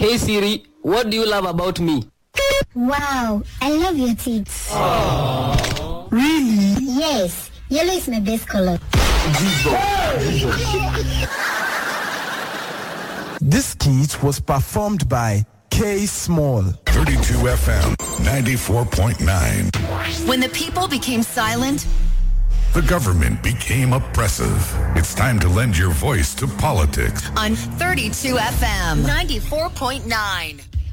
Hey Siri, what do you love about me? Wow, I love your teeth. Aww. Really? Yes, yellow is my best color. This skit was performed by K Small. 32 FM 94.9. When the people became silent, the government became oppressive. It's time to lend your voice to politics. On 32 FM 94.9.